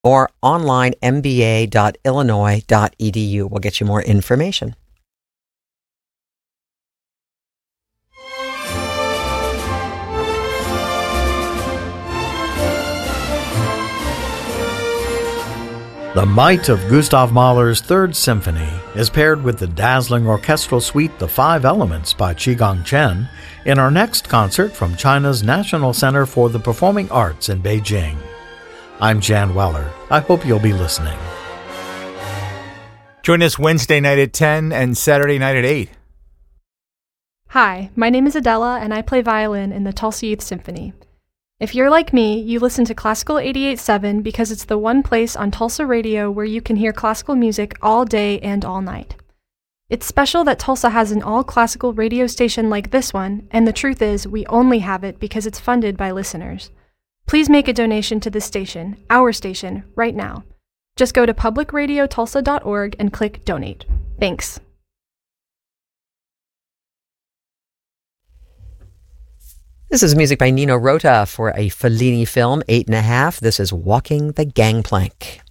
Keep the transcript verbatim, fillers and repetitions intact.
or online m b a dot illinois dot e d u. We'll get you more information. The might of Gustav Mahler's Third Symphony is paired with the dazzling orchestral suite The Five Elements by Qigong Chen in our next concert from China's National Center for the Performing Arts in Beijing. I'm Jan Weller. I hope you'll be listening. Join us Wednesday night at ten and Saturday night at eight. Hi, my name is Adela, and I play violin in the Tulsa Youth Symphony. If you're like me, you listen to Classical eighty-eight point seven because it's the one place on Tulsa radio where you can hear classical music all day and all night. It's special that Tulsa has an all-classical radio station like this one, and the truth is, we only have it because it's funded by listeners. Please make a donation to this station, our station, right now. Just go to public radio tulsa dot org and click Donate. Thanks. This is music by Nino Rota for a Fellini film, Eight and a Half. This is Walking the Gangplank.